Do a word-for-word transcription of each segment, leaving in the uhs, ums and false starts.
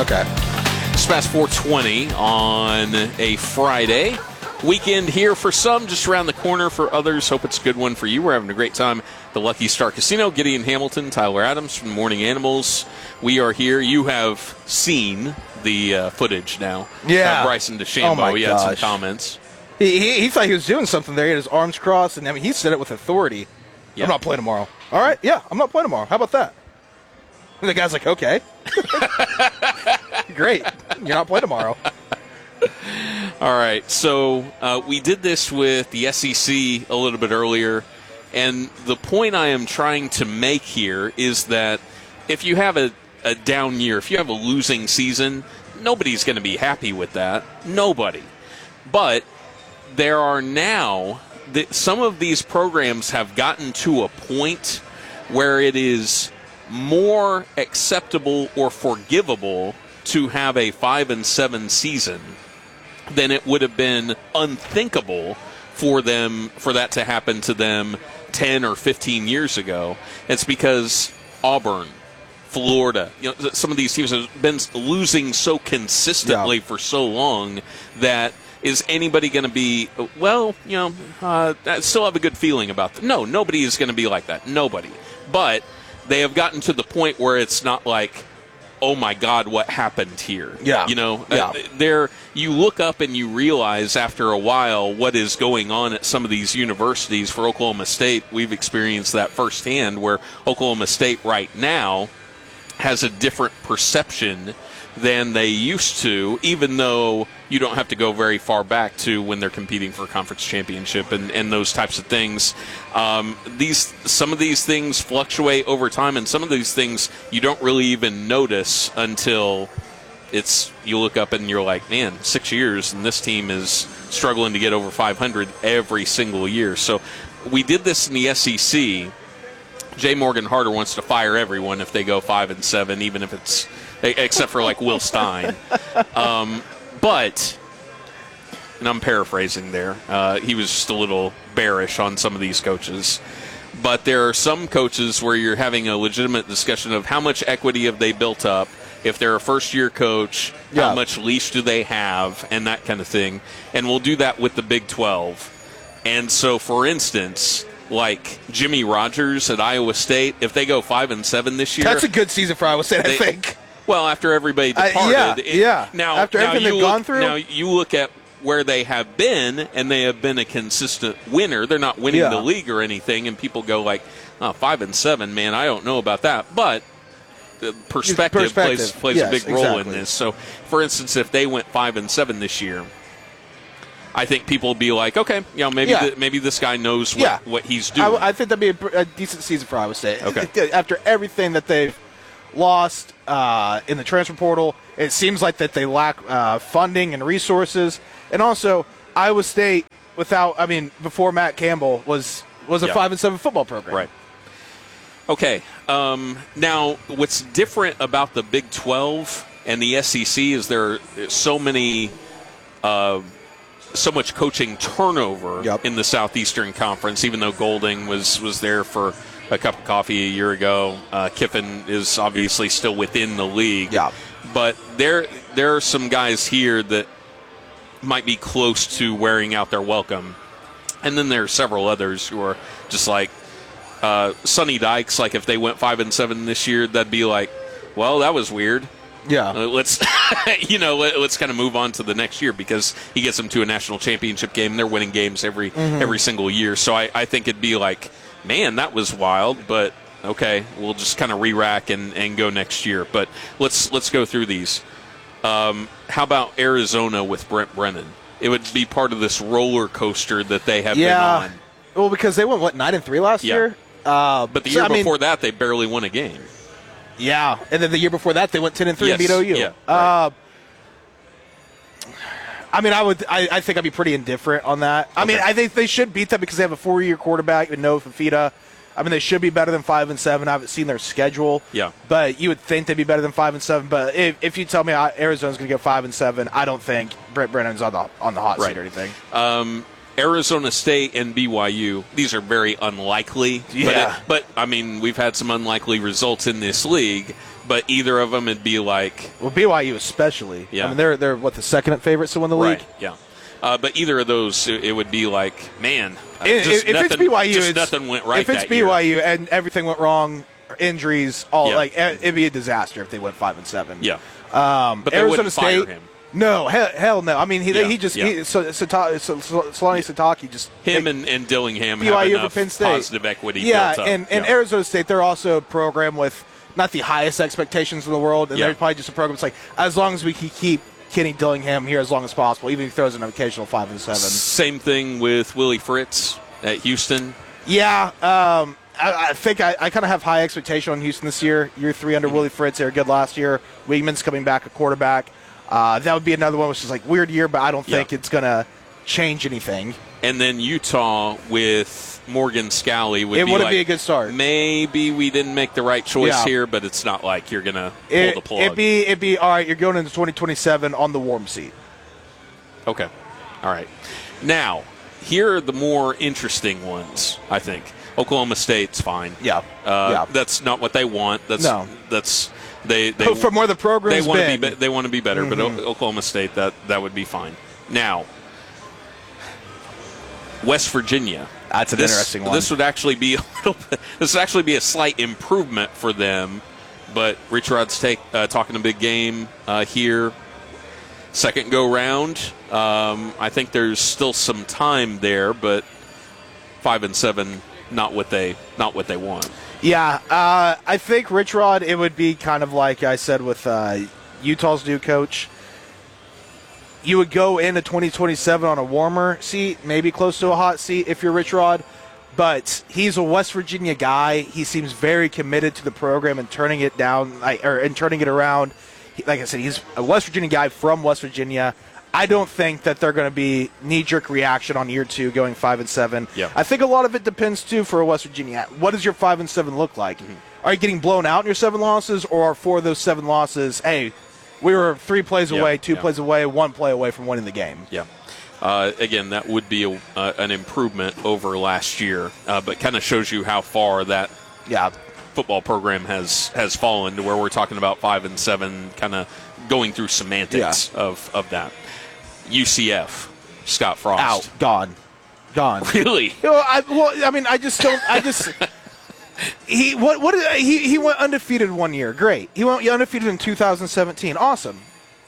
Okay. It's past four twenty on a Friday. Weekend here for some, just around the corner for others. Hope it's a good one for you. We're having a great time at the Lucky Star Casino. Gideon Hamilton, Tyler Adams from Morning Animals. We are here. You have seen the uh, footage now. Yeah. Uh, Bryson DeChambeau. Oh my he had some gosh. comments. He, he he thought he was doing something there. He had his arms crossed, and I mean, he said it with authority. Yeah. I'm not playing tomorrow. All right, yeah, I'm not playing tomorrow. How about that? And the guy's like, okay. Great. You're not playing tomorrow. All right, so uh, we did this with the S E C a little bit earlier, and the point I am trying to make here is that if you have a, a down year, if you have a losing season, nobody's going to be happy with that. Nobody. But there are now, that some of these programs have gotten to a point where it is more acceptable or forgivable to have a five and seven season than it would have been unthinkable for them for that to happen to them ten or fifteen years ago. It's because Auburn, Florida, you know, some of these teams have been losing so consistently yeah. for so long that is anybody going to be, well, you know, uh, I still have a good feeling about them. No, nobody is going to be like that. Nobody. But they have gotten to the point where it's not like, oh my God, what happened here? Yeah. You know, yeah. uh, there you look up and you realize after a while what is going on at some of these universities. For Oklahoma State, we've experienced that firsthand, where Oklahoma State right now has a different perception than they used to, even though you don't have to go very far back to when they're competing for a conference championship and, and those types of things. Um, these some of these things fluctuate over time, and some of these things you don't really even notice until it's you look up and you're like, man, six years and this team is struggling to get over five hundred every single year. So we did this in the S E C. Jay Morgan Harder wants to fire everyone if they go five and seven, even if it's except for like Will Stein. Um, but, and I'm paraphrasing there, uh, he was just a little bearish on some of these coaches. But there are some coaches where you're having a legitimate discussion of how much equity have they built up, if they're a first-year coach, yeah. how much leash do they have, and that kind of thing. And we'll do that with the Big twelve. And so, for instance, like Jimmy Rogers at Iowa State, if they go five and seven this year, that's a good season for Iowa State, they, I think. Well, after everybody departed, uh, yeah, it, yeah. Now, after now everything you they've look, gone through, now you look at where they have been, and they have been a consistent winner. They're not winning yeah. the league or anything, and people go like, oh, five and seven, man, I don't know about that, but the perspective, perspective. plays plays yes, a big role exactly. in this. So, for instance, if they went five and seven this year, I think people will be like, okay, you know, maybe yeah. the, maybe this guy knows what, yeah. what he's doing. I, I think that'd be a, a decent season for Iowa State. Okay. After everything that they've lost uh, in the transfer portal, it seems like that they lack uh, funding and resources. And also, Iowa State, without, I mean, before Matt Campbell, was was a yeah. five and seven football program. Right. Okay. Um, now, what's different about the Big twelve and the S E C is there are so many, uh, so much coaching turnover yep. in the Southeastern Conference. Even though Golding was was there for a cup of coffee a year ago, uh, Kiffin is obviously still within the league. Yeah. But there there are some guys here that might be close to wearing out their welcome, and then there are several others who are just like. Uh, Sonny Dykes, like if they went five and seven this year, that'd be like, well, that was weird. Yeah, uh, let's, you know, let, let's kind of move on to the next year because he gets them to a national championship game. They're winning games every mm-hmm. every single year. So I, I think it'd be like, man, that was wild. But okay, we'll just kind of re-rack and, and go next year. But let's let's go through these. Um, how about Arizona with Brent Brennan? It would be part of this roller coaster that they have yeah. been on. Well, because they went what nine and three last yeah. year. Uh, but the so, year I mean, before that, they barely won a game. Yeah, and then the year before that, they went ten and three yes. and beat O U. Yeah, uh, right. I mean, I would. I, I think I'd be pretty indifferent on that. I okay. mean, I think they should beat them because they have a four-year quarterback with Noah Fifita. I mean, they should be better than five and seven. I haven't seen their schedule. Yeah, but you would think they'd be better than five and seven. But if, if you tell me Arizona's going to go five and seven, I don't think Brent Brennan's on the on the hot right. seat or anything. Um, Arizona State and B Y U, these are very unlikely. Yeah. But, it, but, I mean, we've had some unlikely results in this league. but either of them, it'd be like Well, B Y U especially. Yeah. I mean, they're they're what the second favorites to win the league. right, yeah. Uh, but either of those, it, it would be like, man, uh, If, just if nothing, it's B Y U, just it's, nothing went right. If it's that B Y U and everything went wrong, injuries, all Yeah. like it- it'd be a disaster if they went five and seven. year. Um, But they Arizona wouldn't fire State. him. No, hell, hell no. I mean, he Yeah, he just yeah. he, so, Sata, so, so, Solani Sataki just Him they- and, and Dillingham B Y have U for enough Penn State. positive equity Yeah, built up. and, and Yeah. Arizona State, they're also a program with not the highest expectations in the world, and Yeah. they're probably just a program that's like, as long as we can keep Kenny Dillingham here as long as possible, even if he throws an occasional five and seven. Same thing with Willie Fritz at Houston. Yeah, um, I, I think I, I kind of have high expectation on Houston this year. Year three under Willie Fritz, they were good last year. Weigman's coming back at quarterback. Uh, that would be another one which is like weird year, but I don't think Yeah. it's going to change anything. And then Utah with Morgan Scalley would It be wouldn't like, be a good start. Maybe we didn't make the right choice Yeah. here, but it's not like you're going to pull It, the plug. it'd be it'd be all right. You're going into twenty twenty-seven on the warm seat. Okay. All right. Now, here are the more interesting ones, I think. Oklahoma State's fine. Yeah. Uh, Yeah. That's not what they want. That's No. that's they they From where the they program's want to been. be, be they want to be better, but Mm-hmm. O- Oklahoma State that that would be fine. Now, West Virginia. That's an This- interesting one. This would actually be a little bit, this would actually be a slight improvement for them, but Rich Rod's take uh, talking a big game uh, here. Second go round, um, I think there's still some time there, but five and seven, not what they not what they want. Yeah, uh, I think Rich Rod, it would be kind of like I said with uh, Utah's new coach. You would go into twenty twenty-seven on a warmer seat, maybe close to a hot seat if you're Rich Rod. But he's a West Virginia guy. He seems very committed to the program and turning it down, like, or and turning it around. He, like I said, he's a West Virginia guy from West Virginia. I don't think that they're going to be knee-jerk reaction on year two going five and seven. Yeah. I think a lot of it depends too for a West Virginia. What does your five and seven look like? Mm-hmm. Are you getting blown out in your seven losses, or are four of those seven losses? Hey, we were three plays Yeah, away, two yeah. plays away, one play away from winning the game. Yeah. Uh, again, that would be a, uh, an improvement over last year, uh, but kind of shows you how far that Yeah. football program has has fallen to where we're talking about five and seven, kind of going through semantics of, of that. U C F, Scott Frost. Out, gone, gone. Really? You know, I, well, I mean, I just don't. I just he what what did, he he went undefeated one year. Great. He went undefeated in two thousand seventeen. Awesome.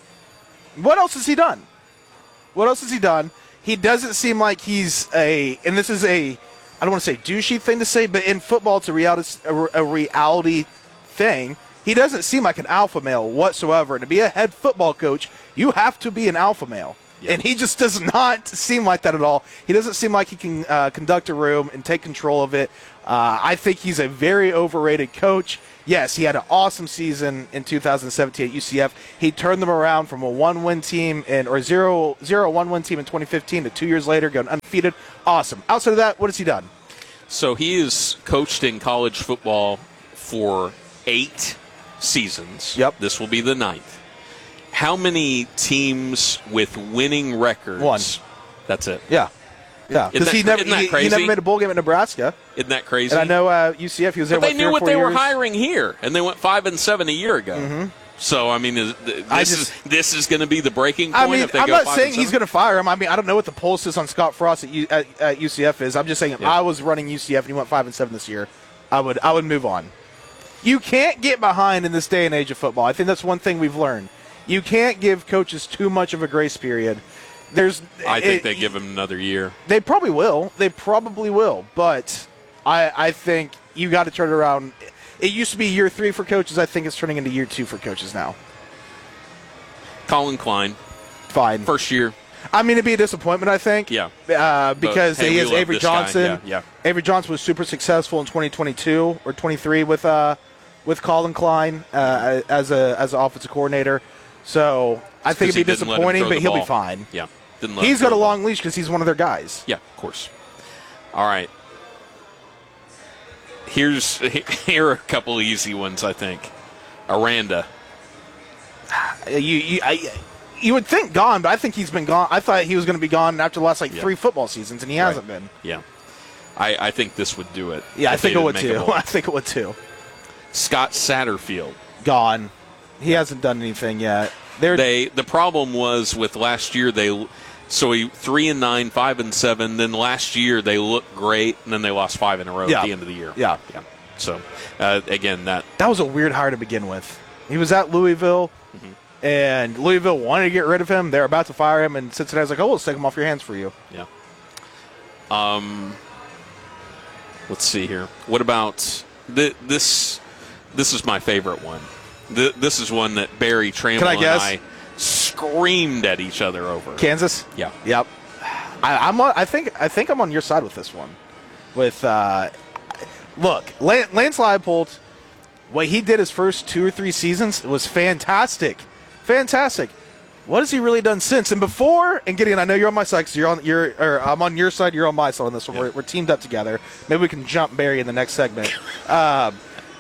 What else has he done? What else has he done? He doesn't seem like he's a, and this is a, I don't want to say douchey thing to say, but in football it's a reality a, a reality thing. He doesn't seem like an alpha male whatsoever. And to be a head football coach, you have to be an alpha male. Yeah. And he just does not seem like that at all. He doesn't seem like he can uh, conduct a room and take control of it. Uh, I think he's a very overrated coach. Yes, he had an awesome season in two thousand seventeen at U C F. He turned them around from a one-win team in, or zero, zero one-win team in twenty fifteen to two years later going undefeated. Awesome. Outside of that, what has he done? So he has coached in college football for eight seasons. Yep. This will be the ninth. How many teams with winning records? One. That's it. Yeah. Yeah. Isn't Because that- he never isn't that he, he crazy? never made a bowl game at Nebraska. Isn't that crazy? And I know uh, U C F, he was there But what, they three knew or what four they were years? hiring here, and they went five and seven a year ago. So I mean, is, this I just- is this is going to be the breaking point I mean, if they I'm go not five saying and he's seven? going to fire him. I mean, I don't know what the pulse is on Scott Frost at, U, at, at U C F is. I'm just saying if Yeah. I was running U C F and he went five and seven this year, I would I would move on. You can't get behind in this day and age of football. I think that's one thing we've learned. You can't give coaches too much of a grace period. There's, I think it- they give him another year. They probably will. They probably will. But I, I think you got to turn it around. It used to be year three for coaches. I think it's turning into year two for coaches now. Colin Klein, Fine. first year. I mean, it'd be a disappointment, I think. Yeah. Uh, because hey, he we has love Avery this guy. Johnson. Yeah, yeah. Avery Johnson was super successful in twenty twenty-two or twenty-three with uh, with Colin Klein uh, as a as an offensive coordinator. So I think 'Cause he it'd be didn't let him disappointing, throw but the he'll be ball. fine. Yeah. Didn't let He's him throw got a the ball. long leash because he's one of their guys. Yeah, of course. All right. Here's here are a couple of easy ones, I think. Aranda. Uh, You you, I, you would think gone, but I think he's been gone. I thought he was going to be gone after the last like Yeah. three football seasons, and he hasn't been. Yeah. I, I think this would do it. Yeah, I if they think it didn't would make a too. bowl. I think it would too. Scott Satterfield. gone. He hasn't done anything yet. They're, They the problem was with last year they so he three and nine, five and seven. Then last year they looked great, and then they lost five in a row Yeah. at the end of the year. Yeah. yeah. So uh, again, that that was a weird hire to begin with. He was at Louisville, mm-hmm. and Louisville wanted to get rid of him. They're about to fire him, and Cincinnati's like, "Oh, we'll take him off your hands for you." yeah. Um. Let's see here. What about th- this? This is my favorite one. Th- this is one that Barry Trammell Can I and guess? I screamed at each other over. Kansas. Yeah. Yep. I, I'm. On, I think. I think I'm on your side with this one. With uh, look, Lance, Lance Leipold, what he did his first two or three seasons was fantastic, fantastic. What has he really done since? And before, and Gideon, I know you're on my side because you're on your, or I'm on your side. You're on my side on this one. Yeah. We're, we're teamed up together. Maybe we can jump Barry in the next segment. um,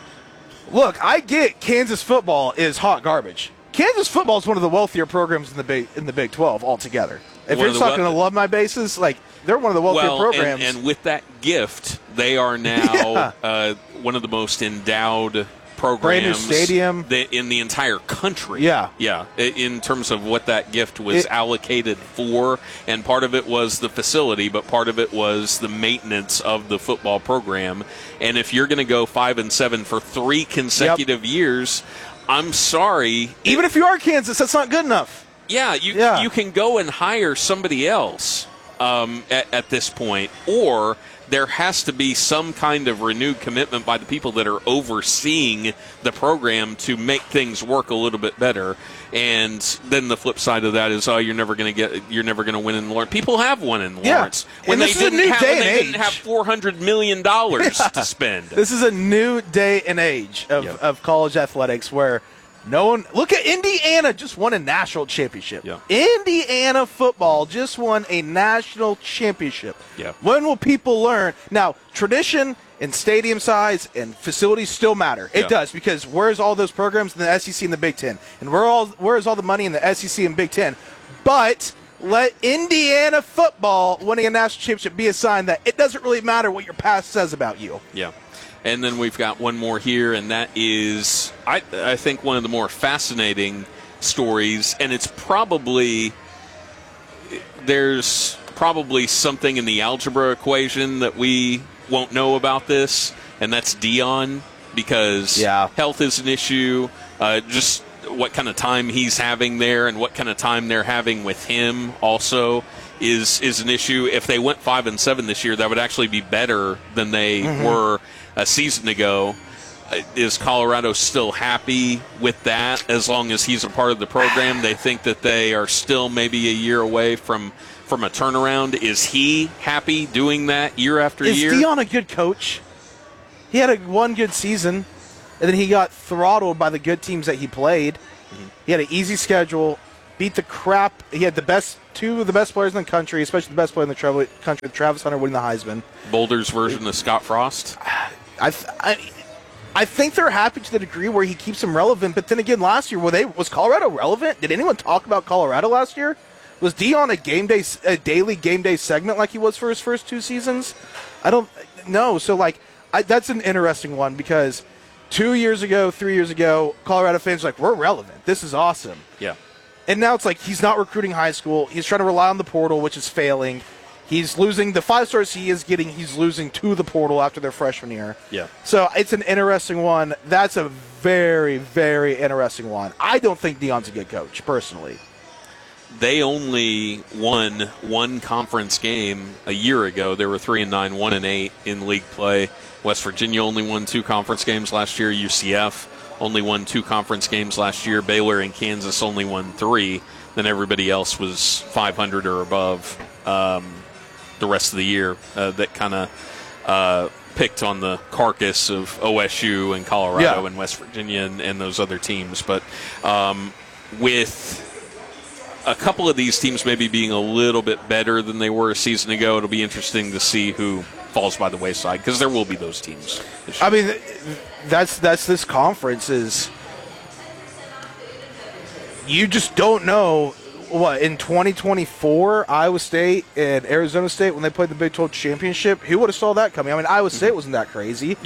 look, I get Kansas football is hot garbage. Kansas football is one of the wealthier programs in the Big in the Big twelve altogether. If One you're of the talking we- alumni bases, like they're one of the wealthier well, programs. And, and with that gift, they are now Yeah. uh, one of the most endowed programs Brand new stadium. that- in the entire country. Yeah. Yeah, i- in terms of what that gift was It- allocated for, and part of it was the facility, but part of it was the maintenance of the football program. And if you're going to go five and seven for three consecutive years, I'm sorry. Even if you are Kansas, that's not good enough. Yeah, you Yeah. you can go and hire somebody else um, at, at this point, or there has to be some kind of renewed commitment by the people that are overseeing the program to make things work a little bit better. And then the flip side of that is, oh, you're never going to get, you're never going to win in Lawrence. People have won in Yeah. Lawrence when And they this is a didn't new have, day when and they didn't age. have four hundred million dollars to spend. This is a new day and age of, Yep. of college athletics where no one – look at Indiana just won a national championship. Yeah. Indiana football just won a national championship. Yeah. When will people learn? Now, tradition and stadium size and facilities still matter. It Yeah. does, because where's all those programs in the S E C and the Big Ten? And where all where's all the money in the S E C and Big Ten? But let Indiana football winning a national championship be a sign that it doesn't really matter what your past says about you. Yeah. And then we've got one more here, and that is, I, I think, one of the more fascinating stories. And it's probably, there's probably something in the algebra equation that we won't know about this, and that's Dion, because Yeah. health is an issue. Uh, just what kind of time he's having there and what kind of time they're having with him also is is an issue. If they went five and seven this year, that would actually be better than they Mm-hmm. were a season ago. Uh, Is Colorado still happy with that? As long as he's a part of the program, they think that they are still maybe a year away from from a turnaround. Is he happy doing that year after Is year? Dion a good coach? He had a one good season, and then he got throttled by the good teams that he played. Mm-hmm. He had an easy schedule, beat the crap. He had the best two of the best players in the country, especially the best player in the tra- country, Travis Hunter, winning the Heisman. Boulder's version of Scott Frost. I, th- I, I think they're happy to the degree where he keeps them relevant. But then again, last year, were they was Colorado relevant? Did anyone talk about Colorado last year? Was Dion a game day, a daily game day segment like he was for his first two seasons? I don't know. So like, I, that's an interesting one, because two years ago, three years ago, Colorado fans were like, we're relevant. This is awesome. Yeah. And now it's like he's not recruiting high school. He's trying to rely on the portal, which is failing. He's losing the five stars he is getting. He's losing to the portal after their freshman year. Yeah. So it's an interesting one. That's a very, very interesting one. I don't think Dion's a good coach, personally. They only won one conference game a year ago. They were three and nine, one and eight in league play. West Virginia only won two conference games last year. U C F only won two conference games last year. Baylor and Kansas only won three. Then everybody else was five hundred or above um, the rest of the year. Uh, that kind of uh, picked on the carcass of O S U and Colorado Yeah. and West Virginia and, and those other teams. But um, with a couple of these teams maybe being a little bit better than they were a season ago, it'll be interesting to see who falls by the wayside, because there will be those teams. I mean, that's that's this conference is. You just don't know what in twenty twenty-four Iowa State and Arizona State when they played the Big twelve championship. Who would have saw that coming? I mean, Iowa State wasn't that crazy. Yeah.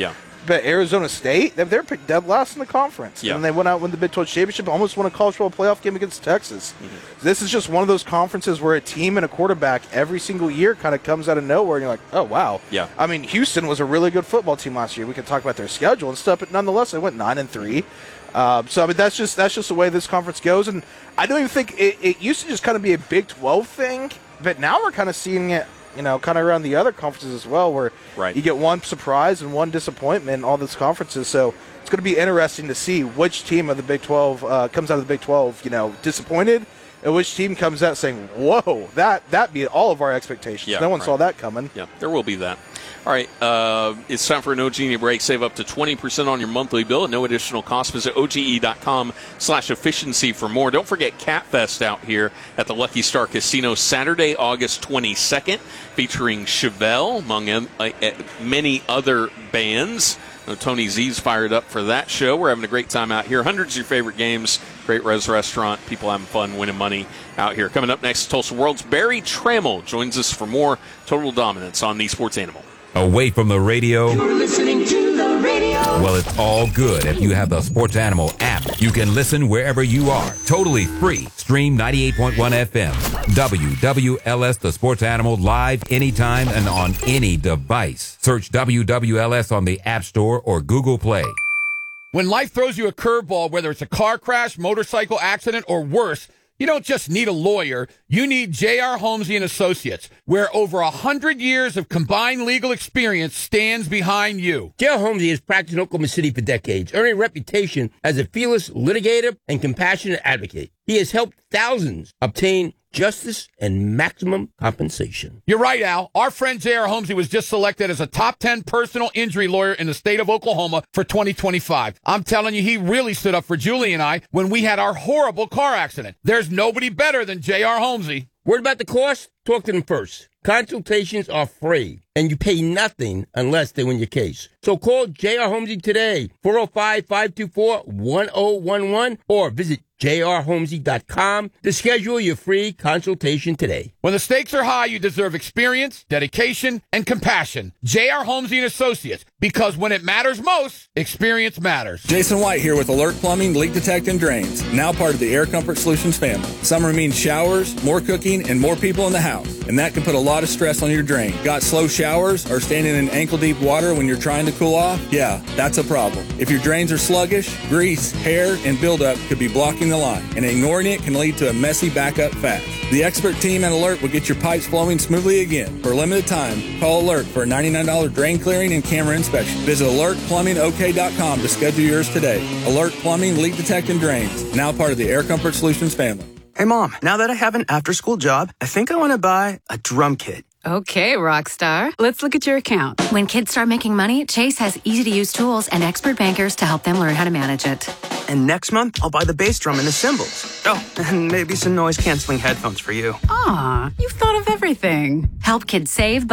but Arizona State, they're, they're picked dead last in the conference. Yeah. And they went out and won the Big twelve championship, almost won a college football playoff game against Texas. Mm-hmm. This is just one of those conferences where a team and a quarterback every single year kind of comes out of nowhere, and you're like, oh, wow. Yeah. I mean, Houston was a really good football team last year. We can talk about their schedule and stuff, but nonetheless, they went nine and three. Uh, so I mean, that's just that's just the way this conference goes, and I don't even think it, it used to just kind of be a Big twelve thing, but now we're kind of seeing it, you know, kind of around the other conferences as well, where right. you get one surprise and one disappointment in all these conferences. So it's going to be interesting to see which team of the Big twelve uh, comes out of the Big twelve, you know, disappointed, and which team comes out saying, "Whoa, that that beat all of our expectations." Yeah, no one right. saw that coming. Yeah, there will be that. All right, uh, it's time for an O G E break. Save up to twenty percent on your monthly bill at no additional cost. Visit O G E dot com slash efficiency for more. Don't forget CatFest out here at the Lucky Star Casino Saturday, August twenty-second, featuring Chevelle, among uh, uh, many other bands. Uh, Tony Z's fired up for that show. We're having a great time out here. Hundreds of your favorite games, great res restaurant, people having fun, winning money out here. Coming up next, Tulsa World's Barry Trammell joins us for more Total Dominance on the Sports Animal. Away from the radio? You're listening to the radio. Well, it's all good if you have the Sports Animal app. You can listen wherever you are. Totally free. Stream ninety-eight point one F M. W W L S, the Sports Animal, live anytime and on any device. Search W W L S on the App Store or Google Play. When life throws you a curveball, whether it's a car crash, motorcycle accident, or worse, you don't just need a lawyer. You need J R. Holmesy and Associates, where over a hundred years of combined legal experience stands behind you. J R. Holmesy has practiced in Oklahoma City for decades, earning a reputation as a fearless litigator and compassionate advocate. He has helped thousands obtain justice and maximum compensation. You're right, Al. Our friend J R. Holmesy was just selected as a top ten personal injury lawyer in the state of Oklahoma for twenty twenty-five. I'm telling you, he really stood up for Julie and I when we had our horrible car accident. There's nobody better than J R. Holmesy. Worried about the cost? Talk to them first. Consultations are free, and you pay nothing unless they win your case. So call J R. Holmesy today, four oh five, five two four, one oh one one, or visit J R Holmesy dot com to schedule your free consultation today. When the stakes are high, you deserve experience, dedication, and compassion. J R. Holmesy and Associates, because when it matters most, experience matters. Jason White here with Alert Plumbing, Leak Detect, and Drains, now part of the Air Comfort Solutions family. Summer means showers, more cooking, and more people in the house, and that can put a lot of stress on your drain. Got slow showers or standing in ankle-deep water when you're trying to cool off? Yeah, that's a problem. If your drains are sluggish, grease, hair, and buildup could be blocking the line, and ignoring it can lead to a messy backup fast. The expert team at Alert will get your pipes flowing smoothly again. For a limited time, call Alert for a ninety-nine dollars drain clearing and camera inspection. Visit alert plumbing O K dot com to schedule yours today. Alert Plumbing, Leak Detect, and Drains, now part of the Air Comfort Solutions family. Hey, Mom, now that I have an after-school job, I think I want to buy a drum kit. Okay, Rockstar. Let's look at your account. When kids start making money, Chase has easy-to-use tools and expert bankers to help them learn how to manage it. And next month, I'll buy the bass drum and the cymbals. Oh, and maybe some noise-canceling headphones for you. Aw, you've thought of everything. Help kids save,